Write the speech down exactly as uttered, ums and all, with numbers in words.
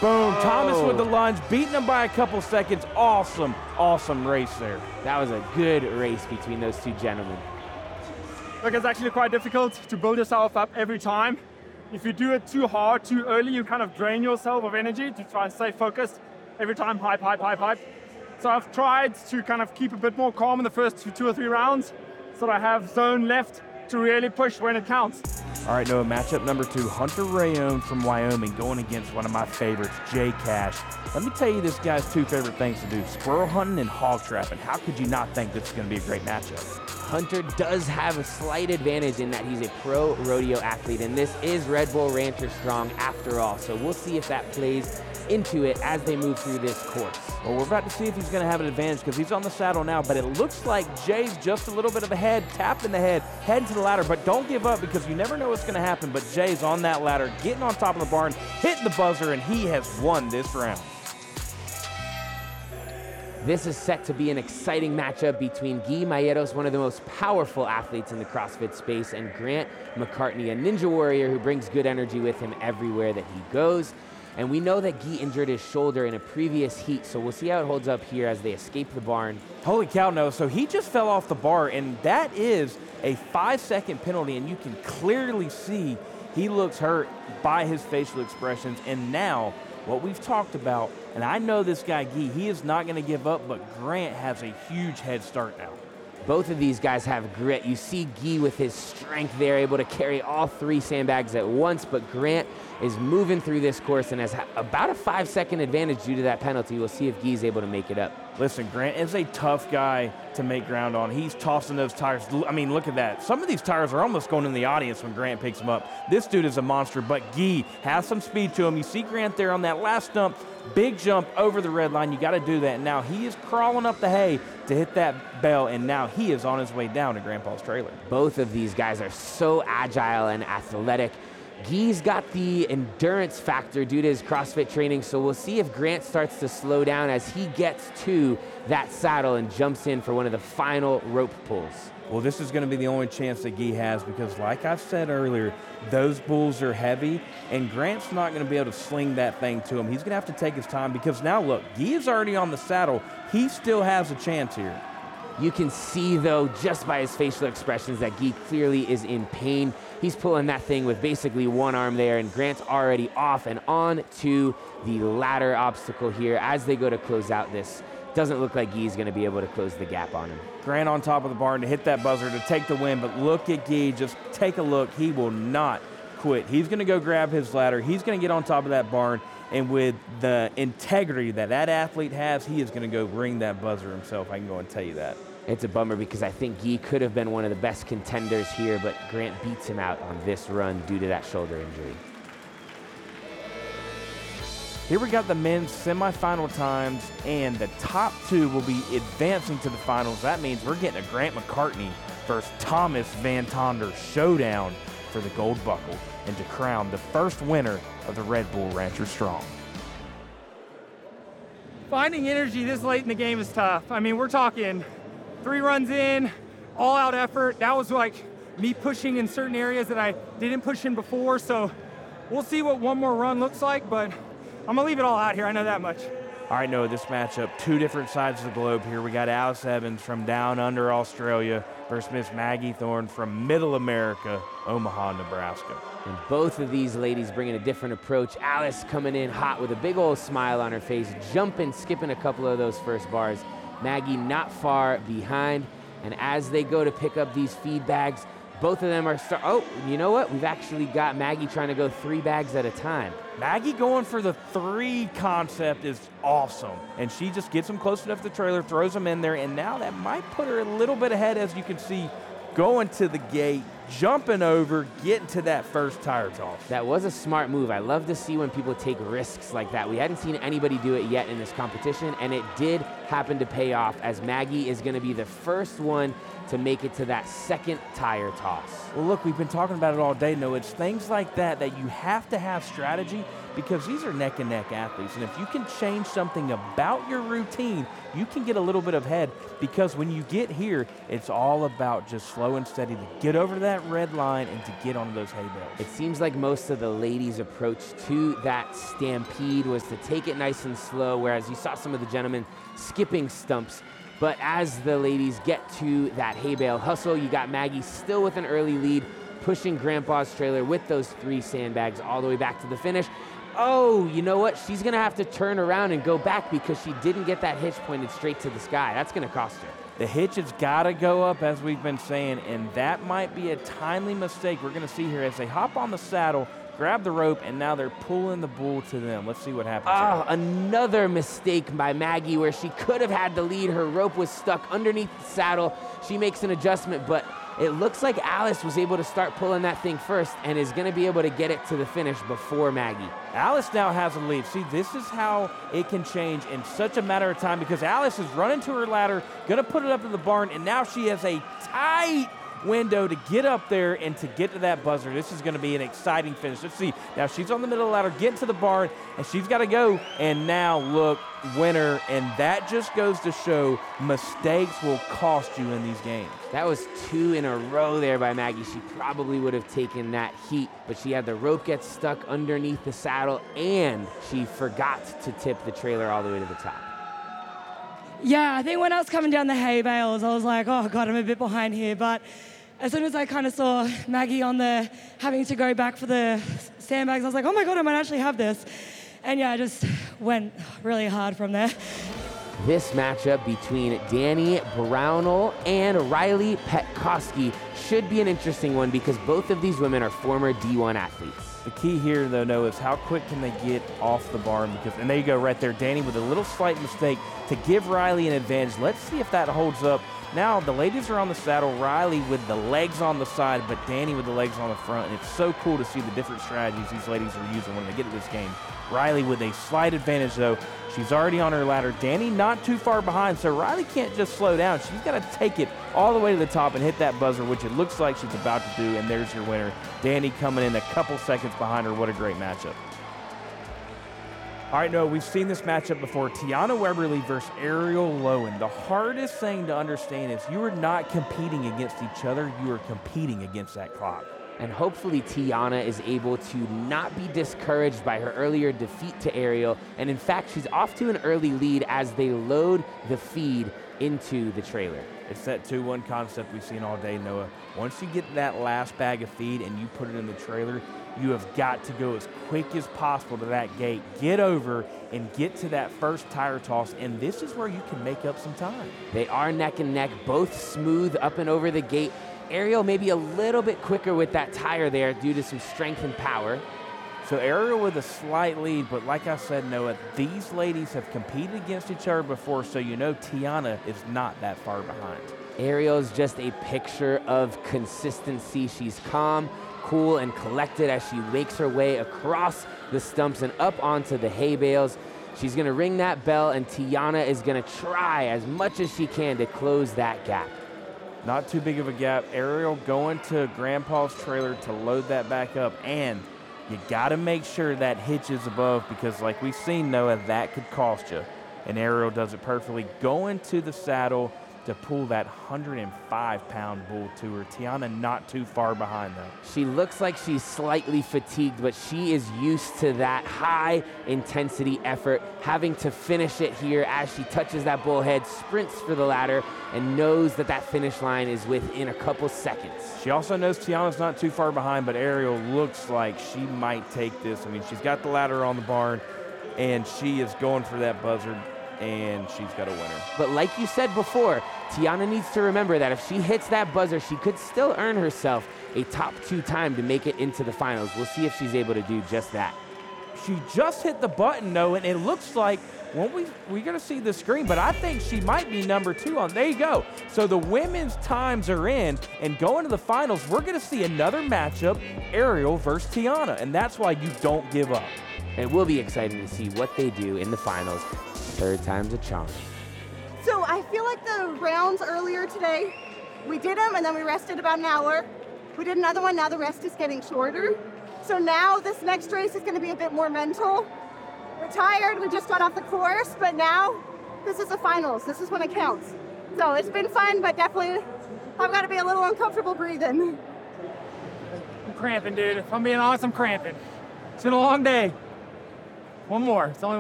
Boom, Thomas with the lunge, beating him by a couple seconds. Awesome, awesome race there. That was a good race between those two gentlemen. Look, it's actually quite difficult to build yourself up every time. If you do it too hard, too early, you kind of drain yourself of energy to try and stay focused. Every time, hype, hype, hype, hype. So I've tried to kind of keep a bit more calm in the first two, two or three rounds so that I have zone left to really push when it counts. All right, Noah, matchup number two, Hunter Rayone from Wyoming going against one of my favorites, Jay Cash. Let me tell you this guy's two favorite things to do, squirrel hunting and hog trapping. How could you not think this is going to be a great matchup? Hunter does have a slight advantage in that he's a pro rodeo athlete, and this is Red Bull Rancher Strong after all, so we'll see if that plays into it as they move through this course. Well, we're about to see if he's going to have an advantage because he's on the saddle now, but it looks like Jay's just a little bit of a head, tapping the head, heading to the ladder, but don't give up because you never know what's going to happen, but Jay's on that ladder, getting on top of the barn, hitting the buzzer, and he has won this round. This is set to be an exciting matchup between Guy Mayeros, one of the most powerful athletes in the CrossFit space, and Grant McCartney, a ninja warrior who brings good energy with him everywhere that he goes. And we know that Guy injured his shoulder in a previous heat, so we'll see how it holds up here as they escape the barn. Holy cow, no. So he just fell off the bar, and that is a five-second penalty, and you can clearly see he looks hurt by his facial expressions. And now, what we've talked about, and I know this guy, Guy, he is not going to give up, but Grant has a huge head start now. Both of these guys have grit. You see Guy with his strength there, able to carry all three sandbags at once, but Grant is moving through this course and has about a five-second advantage due to that penalty. We'll see if Guy's able to make it up. Listen, Grant is a tough guy to make ground on. He's tossing those tires. I mean, look at that. Some of these tires are almost going in the audience when Grant picks them up. This dude is a monster, but Guy has some speed to him. You see Grant there on that last stump, big jump over the red line. You got to do that. And now he is crawling up the hay to hit that bell, and now he is on his way down to Grandpa's trailer. Both of these guys are so agile and athletic. Guy's got the endurance factor due to his CrossFit training, so we'll see if Grant starts to slow down as he gets to that saddle and jumps in for one of the final rope pulls. Well, this is going to be the only chance that Guy has because, like I said earlier, those bulls are heavy, and Grant's not going to be able to sling that thing to him. He's going to have to take his time because now, look, Guy is already on the saddle. He still has a chance here. You can see, though, just by his facial expressions that Guy clearly is in pain. He's pulling that thing with basically one arm there, and Grant's already off and on to the ladder obstacle here as they go to close out this. Doesn't look like Guy's going to be able to close the gap on him. Grant on top of the barn to hit that buzzer to take the win, but look at Guy. Just take a look. He will not quit. He's going to go grab his ladder. He's going to get on top of that barn, and with the integrity that that athlete has, he is going to go ring that buzzer himself. I can go and tell you that. It's a bummer because I think Guy could have been one of the best contenders here, but Grant beats him out on this run due to that shoulder injury. Here we got the men's semifinal times, and the top two will be advancing to the finals. That means we're getting a Grant McCartney versus Thomas Van Tonder showdown for the gold buckle and to crown the first winner of the Red Bull Rancher Strong. Finding energy this late in the game is tough. I mean, we're talking three runs in, all-out effort. That was like me pushing in certain areas that I didn't push in before, so we'll see what one more run looks like, but I'm gonna leave it all out here, I know that much. All right, Noah, this matchup, two different sides of the globe here. We got Alice Evans from down under Australia versus Miss Maggie Thorne from Middle America, Omaha, Nebraska. And both of these ladies bringing a different approach. Alice coming in hot with a big old smile on her face, jumping, skipping a couple of those first bars. Maggie not far behind, and as they go to pick up these feed bags, both of them are start. Oh, you know what? We've actually got Maggie trying to go three bags at a time. Maggie going for the three concept is awesome, and she just gets them close enough to the trailer, throws them in there, and now that might put her a little bit ahead, as you can see, going to the gate, jumping over, getting to that first tire toss. That was a smart move. I love to see when people take risks like that. We hadn't seen anybody do it yet in this competition, and it did happen to pay off as Maggie is going to be the first one to make it to that second tire toss. Well, look, we've been talking about it all day, Noah. It's things like that that you have to have strategy because these are neck and neck athletes. And if you can change something about your routine, you can get a little bit of head because when you get here, it's all about just slow and steady to get over that that red line and to get onto those hay bales. It seems like most of the ladies' approach to that stampede was to take it nice and slow, whereas you saw some of the gentlemen skipping stumps. But as the ladies get to that hay bale hustle, you got Maggie still with an early lead, pushing Grandpa's trailer with those three sandbags all the way back to the finish. Oh, you know what? She's going to have to turn around and go back because she didn't get that hitch pointed straight to the sky. That's going to cost her. The hitch has got to go up, as we've been saying, and that might be a timely mistake we're going to see here as they hop on the saddle, grab the rope, and now they're pulling the bull to them. Let's see what happens. Oh, here. Another mistake by Maggie where she could have had the lead. Her rope was stuck underneath the saddle. She makes an adjustment, but it looks like Alice was able to start pulling that thing first and is going to be able to get it to the finish before Maggie. Alice now has a lead. See, this is how it can change in such a matter of time because Alice is running to her ladder, going to put it up in the barn, and now she has a tight window to get up there and to get to that buzzer. This is going to be an exciting finish. Let's see. Now she's on the middle of the ladder, getting to the barn, and she's got to go. And now, look, winner. And that just goes to show mistakes will cost you in these games. That was two in a row there by Maggie. She probably would have taken that heat, but she had the rope get stuck underneath the saddle, and she forgot to tip the trailer all the way to the top. Yeah, I think when I was coming down the hay bales, I was like, oh, God, I'm a bit behind here. But as soon as I kind of saw Maggie on the having to go back for the sandbags, I was like, oh, my God, I might actually have this. And, yeah, I just went really hard from there. This matchup between Danny Brownell and Riley Petkoski should be an interesting one because both of these women are former D one athletes. The key here, though, Noah, is how quick can they get off the barn? Because, and there you go right there, Danny with a little slight mistake to give Riley an advantage. Let's see if that holds up. Now, the ladies are on the saddle, Riley with the legs on the side, but Danny with the legs on the front. And it's so cool to see the different strategies these ladies are using when they get to this game. Riley with a slight advantage, though. She's already on her ladder. Danny not too far behind, so Riley can't just slow down. She's got to take it all the way to the top and hit that buzzer, which it looks like she's about to do, and there's your winner. Danny coming in a couple seconds behind her. What a great matchup. All right, Noah, we've seen this matchup before. Tiana Weberly versus Ariel Lowen. The hardest thing to understand is you are not competing against each other. You are competing against that clock. And hopefully Tiana is able to not be discouraged by her earlier defeat to Ariel. And in fact, she's off to an early lead as they load the feed into the trailer. It's that two one concept we've seen all day, Noah. Once you get that last bag of feed and you put it in the trailer, you have got to go as quick as possible to that gate, get over and get to that first tire toss, and this is where you can make up some time. They are neck and neck, both smooth up and over the gate. Ariel maybe a little bit quicker with that tire there due to some strength and power. So Ariel with a slight lead, but like I said, Noah, these ladies have competed against each other before, so you know Tiana is not that far behind. Ariel is just a picture of consistency. She's calm, cool, and collected as she makes her way across the stumps and up onto the hay bales. She's going to ring that bell, and Tiana is going to try as much as she can to close that gap. Not too big of a gap. Ariel going to Grandpa's trailer to load that back up, and you got to make sure that hitch is above because like we've seen, Noah, that could cost you. And Ariel does it perfectly. Going to the saddle to pull that one hundred five pound bull to her. Tiana not too far behind, though. She looks like she's slightly fatigued, but she is used to that high intensity effort, having to finish it here as she touches that bullhead, sprints for the ladder, and knows that that finish line is within a couple seconds. She also knows Tiana's not too far behind, but Ariel looks like she might take this. I mean, she's got the ladder on the barn, and she is going for that buzzard, and she's got a winner. But like you said before, Tiana needs to remember that if she hits that buzzer, she could still earn herself a top two time to make it into the finals. We'll see if she's able to do just that. She just hit the button, though, and it looks like, won't we, we're going to see the screen, but I think she might be number two on. There you go. So the women's times are in, and going to the finals, we're going to see another matchup, Ariel versus Tiana, and that's why you don't give up. It will be exciting to see what they do in the finals. Third time's a charm. So I feel like the rounds earlier today, we did them and then we rested about an hour. We did another one, now the rest is getting shorter. So now this next race is going to be a bit more mental. We're tired, we just got off the course, but now this is the finals. This is when it counts. So it's been fun, but definitely I've got to be a little uncomfortable breathing. cramping, dude. If I'm being honest, I'm cramping. It's been a long day. One more. It's only